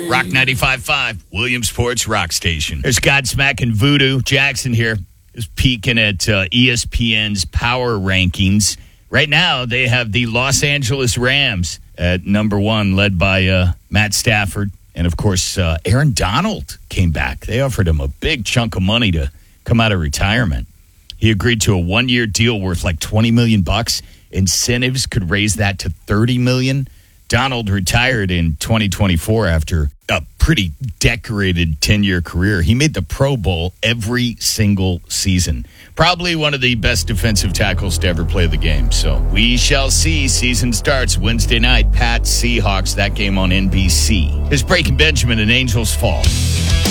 Rock 95.5, Williamsport's Rock Station. There's Godsmack and Voodoo. Jackson here is peeking at ESPN's power rankings. Right now, they have the Los Angeles Rams at number one, led by Matt Stafford. And, of course, Aaron Donald came back. They offered him a big chunk of money to come out of retirement. He agreed to a one-year deal worth like $20 million. Incentives could raise that to $30 million. Donald retired in 2024 after a pretty decorated 10-year career. He made the Pro Bowl every single season. Probably one of the best defensive tackles to ever play the game. So we shall see. Season starts Wednesday night. Pats Seahawks, that game on NBC. Here's Breaking Benjamin and Angels Fall.